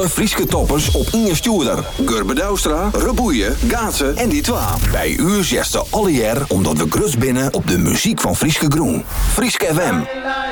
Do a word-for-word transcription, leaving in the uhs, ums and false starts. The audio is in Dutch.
alle Frieske toppers op één stuurder. Gurbe Douwstra, Reboeien, Gaatsen en die twa. Bij u zesde alle jaar omdat we grus binnen op de muziek van Frieske Groen. Frieske F M.